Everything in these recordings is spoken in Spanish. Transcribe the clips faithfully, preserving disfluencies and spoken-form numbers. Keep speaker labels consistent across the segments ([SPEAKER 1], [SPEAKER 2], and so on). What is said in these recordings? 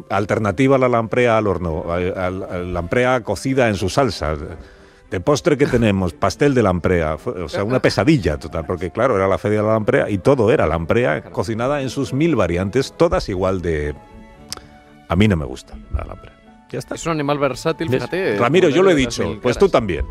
[SPEAKER 1] alternativa a la lamprea al horno, a, a, a la lamprea cocida en su salsa. De postre que tenemos, pastel de lamprea, o sea, una pesadilla total, porque claro, era la feria de la lamprea y todo era lamprea cocinada en sus mil variantes, todas igual de... A mí no me gusta la lamprea. Ya está.
[SPEAKER 2] Es un animal versátil, fíjate.
[SPEAKER 1] Ramiro, yo lo he dicho, pues tú también.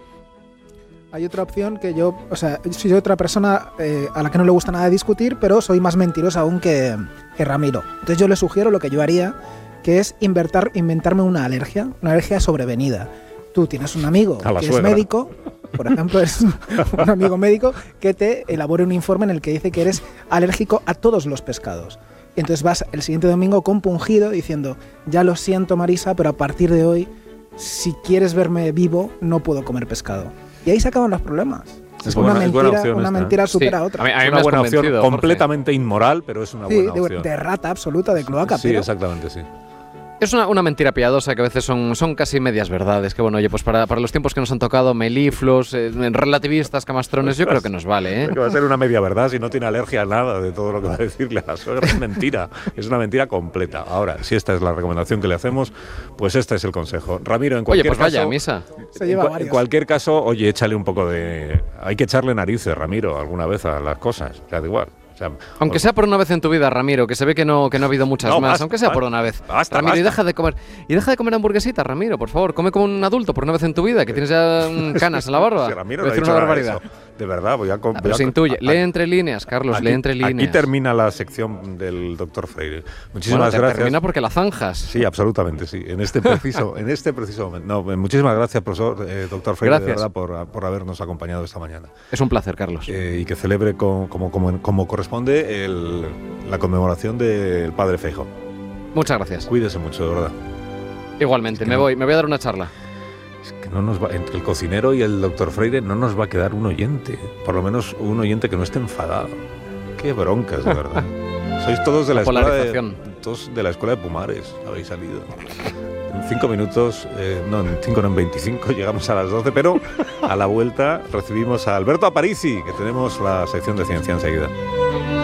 [SPEAKER 3] Hay otra opción que yo, o sea, soy otra persona eh, a la que no le gusta nada discutir, pero soy más mentirosa aún que, que Ramiro. Entonces yo le sugiero lo que yo haría, que es inventar, inventarme una alergia, una alergia sobrevenida. Tú tienes un amigo que
[SPEAKER 1] suegra.
[SPEAKER 3] es médico, por ejemplo, es un amigo médico que te elabore un informe en el que dice que eres alérgico a todos los pescados. Y entonces vas el siguiente domingo compungido diciendo, ya lo siento Marisa, pero a partir de hoy, si quieres verme vivo, no puedo comer pescado. Y ahí se acaban los problemas.
[SPEAKER 1] Es
[SPEAKER 3] una
[SPEAKER 1] buena,
[SPEAKER 3] mentira,
[SPEAKER 1] es buena opción
[SPEAKER 3] una
[SPEAKER 1] esta,
[SPEAKER 3] mentira
[SPEAKER 1] ¿eh?
[SPEAKER 3] supera
[SPEAKER 2] Sí.
[SPEAKER 3] a otra.
[SPEAKER 2] A mí, a mí
[SPEAKER 1] Es
[SPEAKER 2] me
[SPEAKER 1] una
[SPEAKER 2] has
[SPEAKER 1] buena opción,
[SPEAKER 2] convencido,
[SPEAKER 1] completamente inmoral, pero es una
[SPEAKER 3] Sí,
[SPEAKER 1] buena
[SPEAKER 3] de,
[SPEAKER 1] opción.
[SPEAKER 3] de rata absoluta, de cloaca.
[SPEAKER 1] Sí,
[SPEAKER 3] pero
[SPEAKER 1] exactamente, sí.
[SPEAKER 2] Es una, una mentira piadosa que a veces son, son casi medias verdades. Que bueno, oye, pues para, para los tiempos que nos han tocado, melifluos, eh, relativistas, camastrones, yo creo que nos vale, ¿eh?
[SPEAKER 1] Que va a ser una media verdad si no tiene alergia a nada de todo lo que va a decirle a la suegra. Es mentira, es una mentira completa. Ahora, si esta es la recomendación que le hacemos, pues este es el consejo. Ramiro, en
[SPEAKER 2] Oye,
[SPEAKER 1] cualquier
[SPEAKER 2] pues
[SPEAKER 1] caso,
[SPEAKER 2] vaya a misa.
[SPEAKER 3] Se lleva
[SPEAKER 1] en, cua-
[SPEAKER 3] varios.
[SPEAKER 1] en cualquier caso, oye, échale un poco de... Hay que echarle narices, Ramiro, alguna vez a las cosas. O sea, da igual. O sea,
[SPEAKER 2] Aunque
[SPEAKER 1] pues-
[SPEAKER 2] sea por una vez en tu vida, Ramiro, que se ve que no, que no ha habido muchas
[SPEAKER 1] No,
[SPEAKER 2] más,
[SPEAKER 1] basta,
[SPEAKER 2] aunque sea por
[SPEAKER 1] basta,
[SPEAKER 2] una vez.
[SPEAKER 1] basta,
[SPEAKER 2] Ramiro, y
[SPEAKER 1] basta.
[SPEAKER 2] deja de comer. Y deja de comer hamburguesitas, Ramiro, por favor. Come como un adulto por una vez en tu vida, que tienes ya mm, canas en la barba.
[SPEAKER 1] Si Ramiro
[SPEAKER 2] Voy
[SPEAKER 1] no
[SPEAKER 2] a
[SPEAKER 1] ha
[SPEAKER 2] decir
[SPEAKER 1] dicho
[SPEAKER 2] una
[SPEAKER 1] nada de
[SPEAKER 2] barbaridad.
[SPEAKER 1] eso. De verdad, voy a...
[SPEAKER 2] Ah, pero se intuye. Lee entre líneas, Carlos,
[SPEAKER 1] aquí,
[SPEAKER 2] lee entre líneas.
[SPEAKER 1] Aquí termina la sección del doctor Freire.
[SPEAKER 2] Bueno,
[SPEAKER 1] Muchísimas
[SPEAKER 2] te-
[SPEAKER 1] gracias.
[SPEAKER 2] termina porque la zanjas.
[SPEAKER 1] Sí, absolutamente, sí. En este preciso, en este preciso momento. No, muchísimas gracias, profesor, eh, doctor Freire, de
[SPEAKER 2] Gracias.
[SPEAKER 1] verdad, por, por habernos acompañado esta mañana.
[SPEAKER 2] Es un placer, Carlos.
[SPEAKER 1] Eh, y que celebre con- como, como, como corresponde el- la conmemoración del padre Feijóo.
[SPEAKER 2] Muchas gracias.
[SPEAKER 1] Cuídese mucho, de verdad.
[SPEAKER 2] Igualmente,
[SPEAKER 1] Es que
[SPEAKER 2] me
[SPEAKER 1] no-
[SPEAKER 2] voy, me voy a dar una charla.
[SPEAKER 1] Es que no nos va, entre el cocinero y el doctor Freire no nos va a quedar un oyente. Por lo menos un oyente que no esté enfadado. Qué broncas, de verdad. Sois todos de la,
[SPEAKER 2] La
[SPEAKER 1] escuela de,
[SPEAKER 2] polarización.
[SPEAKER 1] todos de la escuela de Pumares. Habéis salido. En cinco minutos, eh, no, en cinco, no, en veinticinco, llegamos a las doce, pero a la vuelta recibimos a Alberto Aparici, que tenemos la sección de ciencia enseguida.